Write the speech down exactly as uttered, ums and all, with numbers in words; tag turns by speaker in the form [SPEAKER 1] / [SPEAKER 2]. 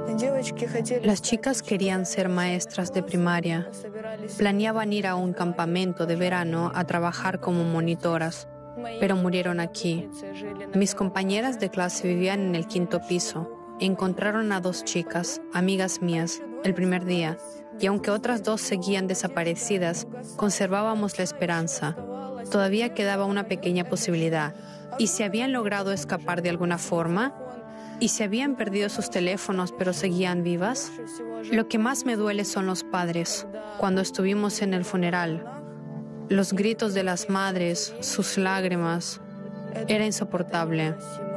[SPEAKER 1] Las chicas querían ser maestras de primaria. Planeaban ir a un campamento de verano a trabajar como monitoras, pero murieron aquí. Mis compañeras de clase vivían en el quinto piso. Encontraron a dos chicas, amigas mías, el primer día, y aunque otras dos seguían desaparecidas, conservábamos la esperanza. Todavía quedaba una pequeña posibilidad. ¿Y si habían logrado escapar de alguna forma? ¿Y si habían perdido sus teléfonos pero seguían vivas? Lo que más me duele son los padres. Cuando estuvimos en el funeral, los gritos de las madres, sus lágrimas, era insoportable.